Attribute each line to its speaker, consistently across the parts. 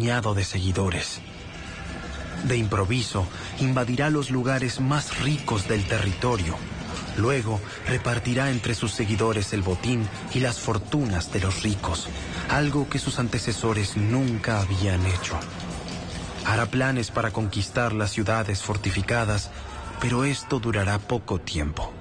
Speaker 1: puñado de seguidores. De improviso, invadirá los lugares más ricos del territorio. Luego, repartirá entre sus seguidores el botín y las fortunas de los ricos, algo que sus antecesores nunca habían hecho. Hará planes para conquistar las ciudades fortificadas, pero esto durará poco tiempo.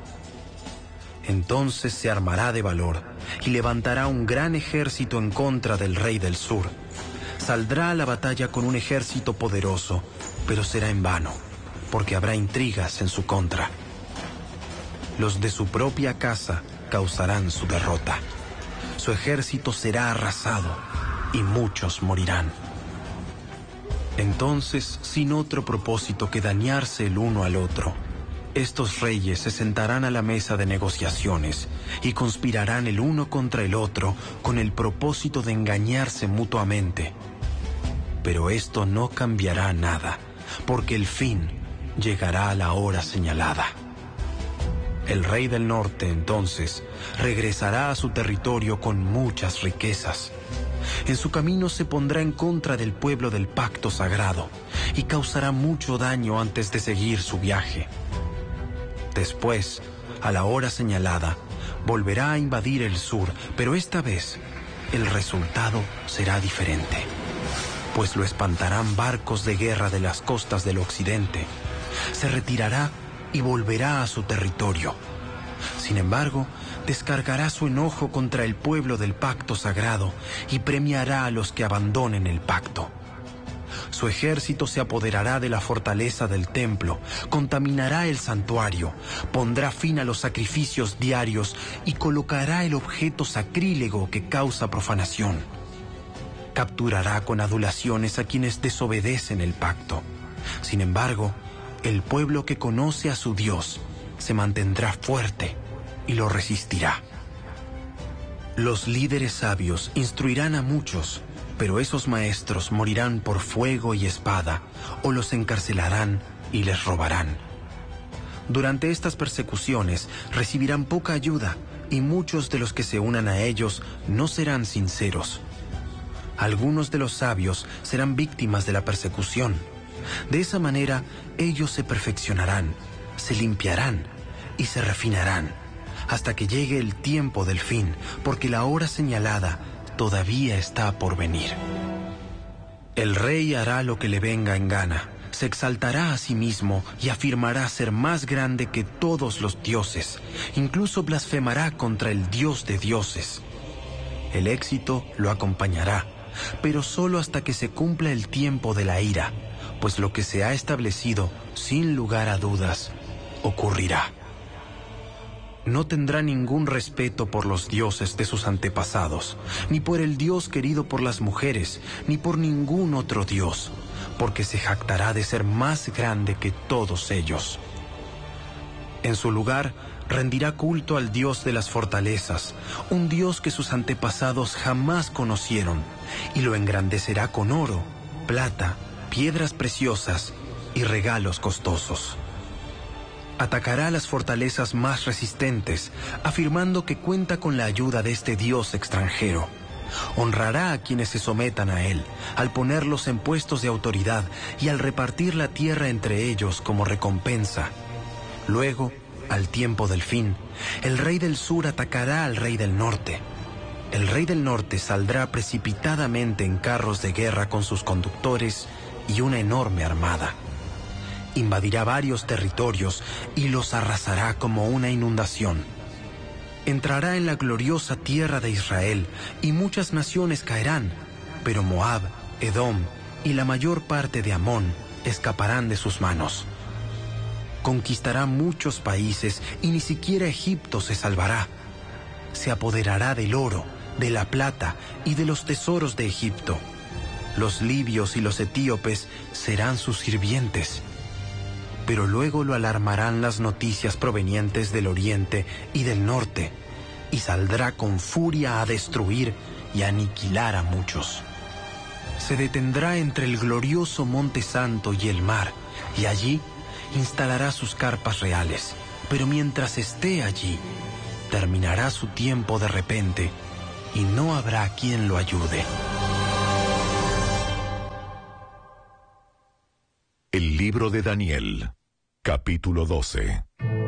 Speaker 1: Entonces se armará de valor y levantará un gran ejército en contra del rey del sur. Saldrá a la batalla con un ejército poderoso, pero será en vano, porque habrá intrigas en su contra. Los de su propia casa causarán su derrota. Su ejército será arrasado y muchos morirán. Entonces, sin otro propósito que dañarse el uno al otro, estos reyes se sentarán a la mesa de negociaciones y conspirarán el uno contra el otro con el propósito de engañarse mutuamente. Pero esto no cambiará nada, porque el fin llegará a la hora señalada. El rey del norte, entonces, regresará a su territorio con muchas riquezas. En su camino se pondrá en contra del pueblo del pacto sagrado y causará mucho daño antes de seguir su viaje. Después, a la hora señalada, volverá a invadir el sur, pero esta vez el resultado será diferente, pues lo espantarán barcos de guerra de las costas del occidente. Se retirará y volverá a su territorio. Sin embargo, descargará su enojo contra el pueblo del pacto sagrado y premiará a los que abandonen el pacto. Su ejército se apoderará de la fortaleza del templo, contaminará el santuario, pondrá fin a los sacrificios diarios y colocará el objeto sacrílego que causa profanación. Capturará con adulaciones a quienes desobedecen el pacto. Sin embargo, el pueblo que conoce a su Dios se mantendrá fuerte y lo resistirá. Los líderes sabios instruirán a muchos, pero esos maestros morirán por fuego y espada, o los encarcelarán y les robarán. Durante estas persecuciones recibirán poca ayuda, y muchos de los que se unan a ellos no serán sinceros. Algunos de los sabios serán víctimas de la persecución. De esa manera, ellos se perfeccionarán, se limpiarán y se refinarán, hasta que llegue el tiempo del fin, porque la hora señalada todavía está por venir. El rey hará lo que le venga en gana, se exaltará a sí mismo y afirmará ser más grande que todos los dioses, incluso blasfemará contra el Dios de dioses. El éxito lo acompañará, pero solo hasta que se cumpla el tiempo de la ira, pues lo que se ha establecido, sin lugar a dudas, ocurrirá. No tendrá ningún respeto por los dioses de sus antepasados, ni por el Dios querido por las mujeres, ni por ningún otro Dios, porque se jactará de ser más grande que todos ellos. En su lugar, rendirá culto al Dios de las fortalezas, un Dios que sus antepasados jamás conocieron, y lo engrandecerá con oro, plata, piedras preciosas y regalos costosos. Atacará las fortalezas más resistentes, afirmando que cuenta con la ayuda de este Dios extranjero. Honrará a quienes se sometan a él, al ponerlos en puestos de autoridad y al repartir la tierra entre ellos como recompensa. Luego, al tiempo del fin, el rey del sur atacará al rey del norte. El rey del norte saldrá precipitadamente en carros de guerra con sus conductores y una enorme armada. Invadirá varios territorios y los arrasará como una inundación. Entrará en la gloriosa tierra de Israel y muchas naciones caerán, pero Moab, Edom y la mayor parte de Amón escaparán de sus manos. Conquistará muchos países y ni siquiera Egipto se salvará. Se apoderará del oro, de la plata y de los tesoros de Egipto. Los libios y los etíopes serán sus sirvientes. Pero luego lo alarmarán las noticias provenientes del oriente y del norte, y saldrá con furia a destruir y aniquilar a muchos. Se detendrá entre el glorioso Monte Santo y el mar, y allí instalará sus carpas reales. Pero mientras esté allí, terminará su tiempo de repente, y no habrá quien lo ayude.
Speaker 2: Libro de Daniel, capítulo 12.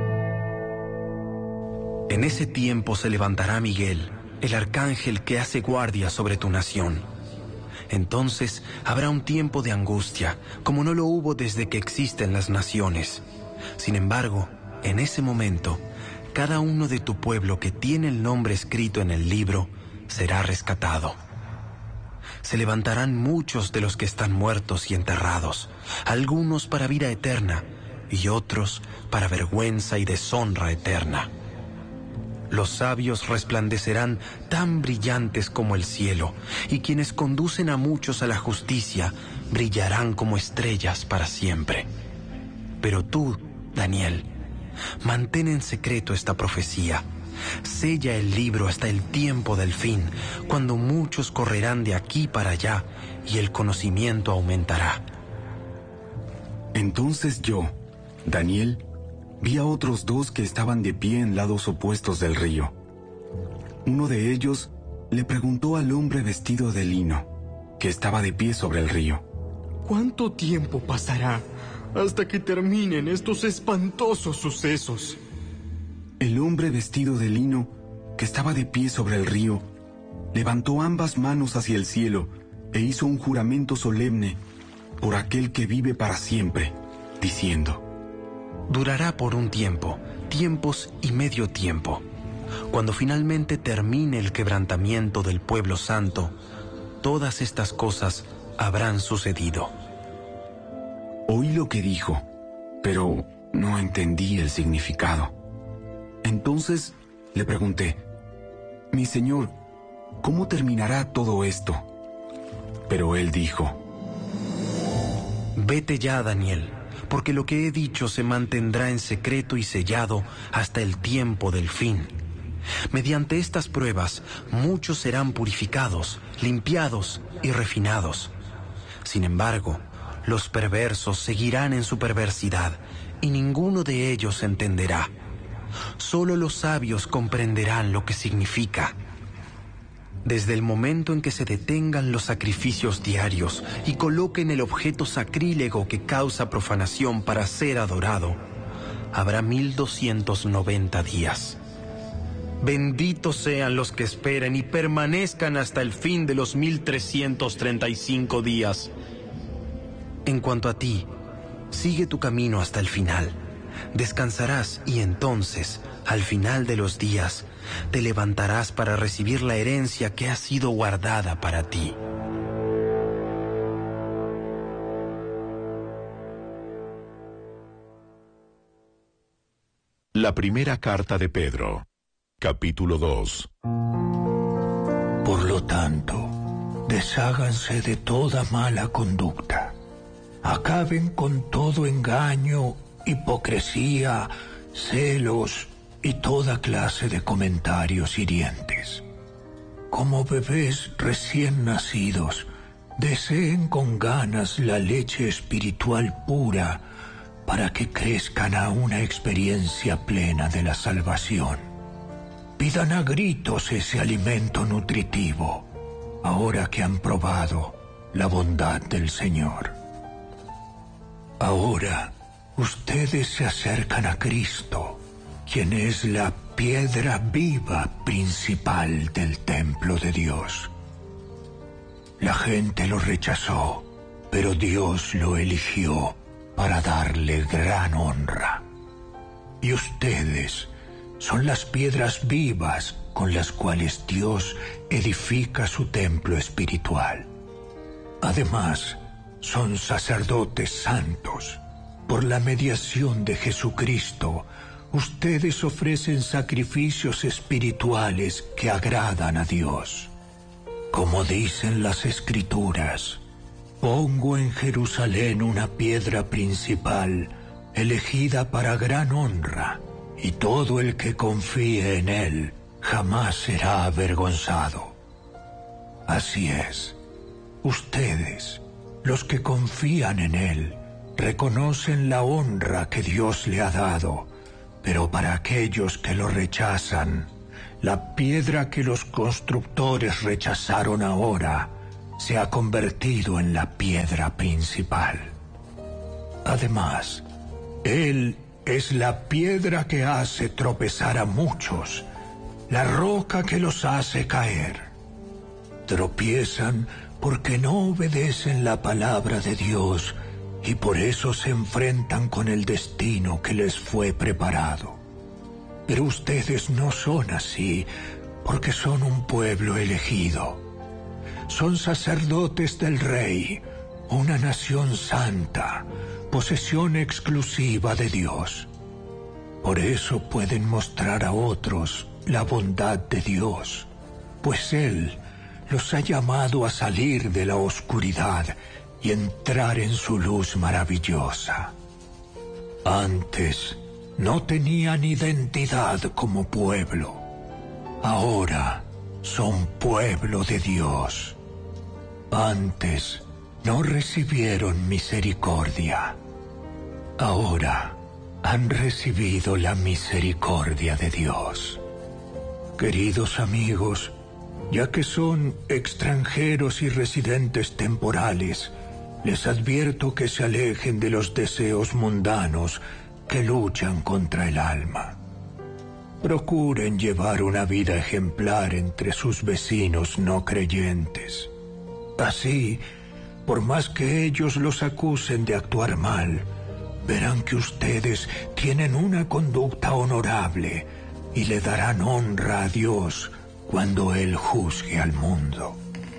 Speaker 1: En ese tiempo se levantará Miguel, el arcángel que hace guardia sobre tu nación. Entonces habrá un tiempo de angustia, como no lo hubo desde que existen las naciones. Sin embargo, en ese momento, cada uno de tu pueblo que tiene el nombre escrito en el libro será rescatado. Se levantarán muchos de los que están muertos y enterrados, algunos para vida eterna y otros para vergüenza y deshonra eterna. Los sabios resplandecerán tan brillantes como el cielo, y quienes conducen a muchos a la justicia brillarán como estrellas para siempre. Pero tú, Daniel, mantén en secreto esta profecía. Sella el libro hasta el tiempo del fin, cuando muchos correrán de aquí para allá y el conocimiento aumentará.
Speaker 3: Entonces yo, Daniel, vi a otros dos que estaban de pie en lados opuestos del río. Uno de ellos le preguntó al hombre vestido de lino, que estaba de pie sobre el río:
Speaker 4: ¿Cuánto tiempo pasará hasta que terminen estos espantosos sucesos?
Speaker 3: El hombre vestido de lino, que estaba de pie sobre el río, levantó ambas manos hacia el cielo e hizo un juramento solemne por aquel que vive para siempre, diciendo:
Speaker 1: Durará por un tiempo, tiempos y medio tiempo. Cuando finalmente termine el quebrantamiento del pueblo santo, todas estas cosas habrán sucedido.
Speaker 3: Oí lo que dijo, pero no entendí el significado. Entonces le pregunté: Mi señor, ¿cómo terminará todo esto? Pero él dijo:
Speaker 1: Vete ya, Daniel, porque lo que he dicho se mantendrá en secreto y sellado hasta el tiempo del fin. Mediante estas pruebas, muchos serán purificados, limpiados y refinados. Sin embargo, los perversos seguirán en su perversidad, y ninguno de ellos entenderá. Solo los sabios comprenderán lo que significa. Desde el momento en que se detengan los sacrificios diarios y coloquen el objeto sacrílego que causa profanación para ser adorado, habrá 1290 días. Benditos sean los que esperen y permanezcan hasta el fin de los 1335 días. En cuanto a ti, sigue tu camino hasta el final. Descansarás y entonces, al final de los días, te levantarás para recibir la herencia que ha sido guardada para ti.
Speaker 2: La primera carta de Pedro, capítulo 2.
Speaker 5: Por lo tanto, desháganse de toda mala conducta. Acaben con todo engaño, hipocresía, celos y toda clase de comentarios hirientes. Como bebés recién nacidos, deseen con ganas la leche espiritual pura para que crezcan a una experiencia plena de la salvación. Pidan a gritos ese alimento nutritivo, ahora que han probado la bondad del Señor. Ahora, ustedes se acercan a Cristo, quien es la piedra viva principal del templo de Dios. La gente lo rechazó, pero Dios lo eligió para darle gran honra. Y ustedes son las piedras vivas con las cuales Dios edifica su templo espiritual. Además, son sacerdotes santos. Por la mediación de Jesucristo, ustedes ofrecen sacrificios espirituales que agradan a Dios. Como dicen las Escrituras: pongo en Jerusalén una piedra principal, elegida para gran honra, y todo el que confíe en él jamás será avergonzado. Así es, ustedes, los que confían en él, reconocen la honra que Dios le ha dado, pero para aquellos que lo rechazan, la piedra que los constructores rechazaron ahora se ha convertido en la piedra principal. Además, Él es la piedra que hace tropezar a muchos, la roca que los hace caer. Tropiezan porque no obedecen la palabra de Dios y por eso se enfrentan con el destino que les fue preparado. Pero ustedes no son así, porque son un pueblo elegido. Son sacerdotes del Rey, una nación santa, posesión exclusiva de Dios. Por eso pueden mostrar a otros la bondad de Dios, pues Él los ha llamado a salir de la oscuridad y entrar en su luz maravillosa. Antes no tenían identidad como pueblo. Ahora son pueblo de Dios. Antes no recibieron misericordia. Ahora han recibido la misericordia de Dios. Queridos amigos, ya que son extranjeros y residentes temporales, les advierto que se alejen de los deseos mundanos que luchan contra el alma. Procuren llevar una vida ejemplar entre sus vecinos no creyentes. Así, por más que ellos los acusen de actuar mal, verán que ustedes tienen una conducta honorable y le darán honra a Dios cuando Él juzgue al mundo.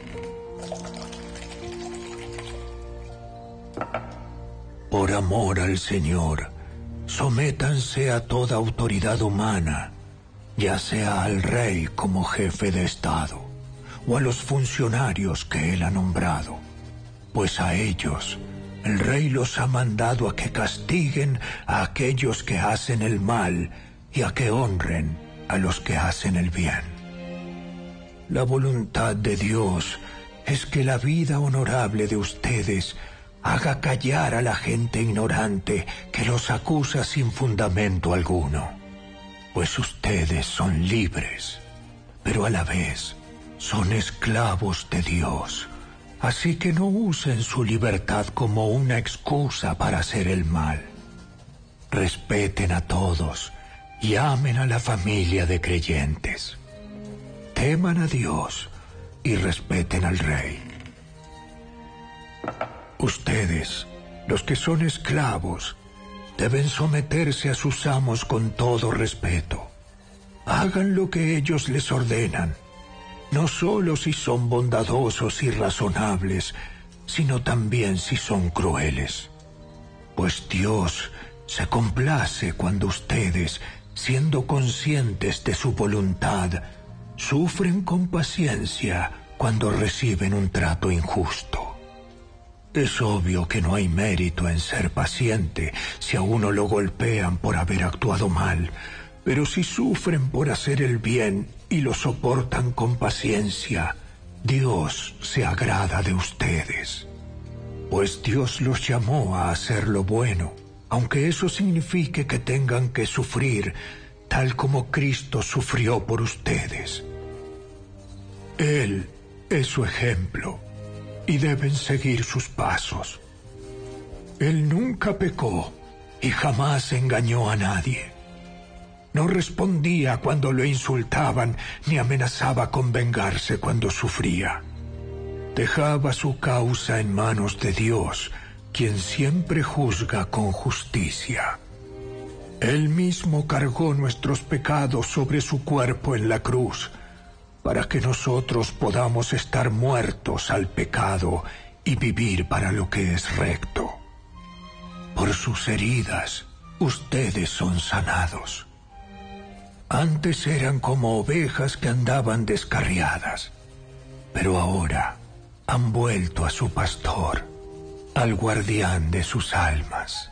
Speaker 5: Por amor al Señor, sométanse a toda autoridad humana, ya sea al rey como jefe de Estado, o a los funcionarios que él ha nombrado, pues a ellos el rey los ha mandado a que castiguen a aquellos que hacen el mal y a que honren a los que hacen el bien. La voluntad de Dios es que la vida honorable de ustedes haga callar a la gente ignorante que los acusa sin fundamento alguno, pues ustedes son libres, pero a la vez son esclavos de Dios, así que no usen su libertad como una excusa para hacer el mal. Respeten a todos y amen a la familia de creyentes. Teman a Dios y respeten al Rey. Ustedes, los que son esclavos, deben someterse a sus amos con todo respeto. Hagan lo que ellos les ordenan, no solo si son bondadosos y razonables, sino también si son crueles. Pues Dios se complace cuando ustedes, siendo conscientes de su voluntad, sufren con paciencia cuando reciben un trato injusto. Es obvio que no hay mérito en ser paciente si a uno lo golpean por haber actuado mal, pero si sufren por hacer el bien y lo soportan con paciencia, Dios se agrada de ustedes. Pues Dios los llamó a hacer lo bueno, aunque eso signifique que tengan que sufrir, tal como Cristo sufrió por ustedes. Él es su ejemplo y deben seguir sus pasos. Él nunca pecó y jamás engañó a nadie. No respondía cuando lo insultaban ni amenazaba con vengarse cuando sufría. Dejaba su causa en manos de Dios, quien siempre juzga con justicia. Él mismo cargó nuestros pecados sobre su cuerpo en la cruz, para que nosotros podamos estar muertos al pecado y vivir para lo que es recto. Por sus heridas, ustedes son sanados. Antes eran como ovejas que andaban descarriadas, pero ahora han vuelto a su pastor, al guardián de sus almas.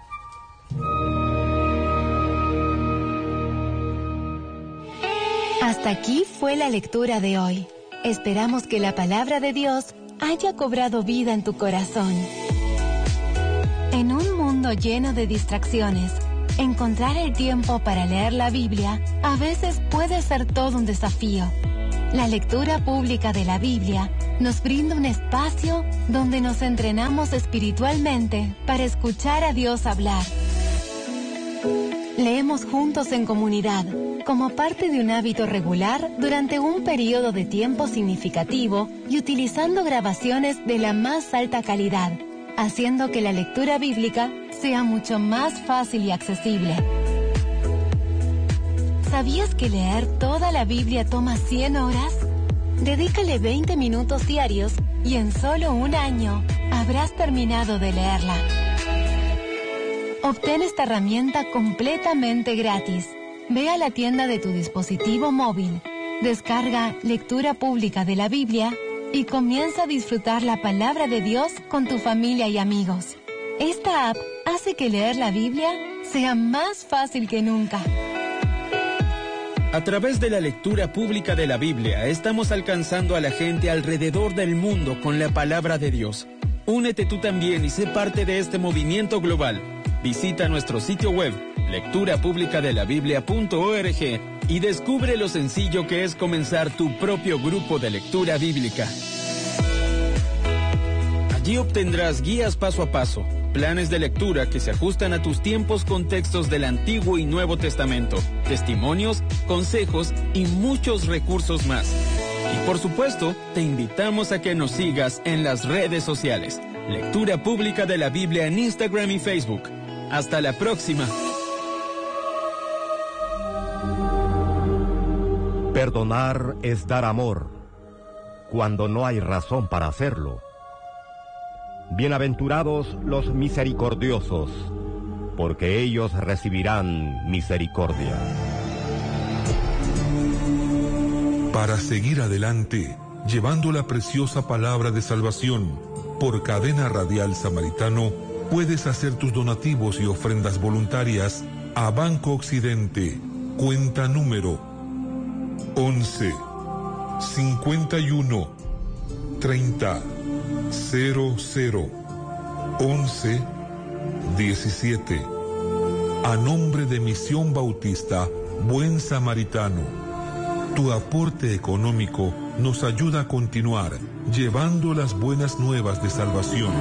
Speaker 6: Hasta aquí fue la lectura de hoy. Esperamos que la palabra de Dios haya cobrado vida en tu corazón. En un mundo lleno de distracciones, encontrar el tiempo para leer la Biblia a veces puede ser todo un desafío. La lectura pública de la Biblia nos brinda un espacio donde nos entrenamos espiritualmente para escuchar a Dios hablar. Leemos juntos en comunidad, como parte de un hábito regular durante un periodo de tiempo significativo y utilizando grabaciones de la más alta calidad, haciendo que la lectura bíblica sea mucho más fácil y accesible. ¿Sabías que leer toda la Biblia toma 100 horas? Dedícale 20 minutos diarios y en solo un año habrás terminado de leerla. Obtén esta herramienta completamente gratis. Ve a la tienda de tu dispositivo móvil, descarga Lectura Pública de la Biblia y comienza a disfrutar la palabra de Dios con tu familia y amigos. Esta app hace que leer la Biblia sea más fácil que nunca.
Speaker 7: A través de la lectura pública de la Biblia, estamos alcanzando a la gente alrededor del mundo con la palabra de Dios. Únete tú también y sé parte de este movimiento global. Visita nuestro sitio web, lecturapublicadelabiblia.org, y descubre lo sencillo que es comenzar tu propio grupo de lectura bíblica. Allí obtendrás guías paso a paso, planes de lectura que se ajustan a tus tiempos con textos del Antiguo y Nuevo Testamento, testimonios, consejos y muchos recursos más. Y por supuesto, te invitamos a que nos sigas en las redes sociales. Lectura Pública de la Biblia en Instagram y Facebook. Hasta la próxima.
Speaker 8: Perdonar es dar amor, cuando no hay razón para hacerlo. Bienaventurados los misericordiosos, porque ellos recibirán misericordia.
Speaker 9: Para seguir adelante, llevando la preciosa palabra de salvación, por Cadena Radial Samaritano, puedes hacer tus donativos y ofrendas voluntarias a Banco Occidente, cuenta número 11 51 30 00 11 17, a nombre de Misión Bautista Buen Samaritano. Tu aporte económico nos ayuda a continuar llevando las buenas nuevas de salvación.